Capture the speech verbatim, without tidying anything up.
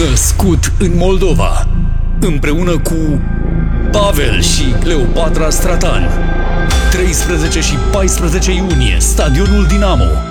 Născut în Moldova, împreună cu Pavel și Cleopatra Stratan. treisprezece și paisprezece iunie, Stadionul Dinamo.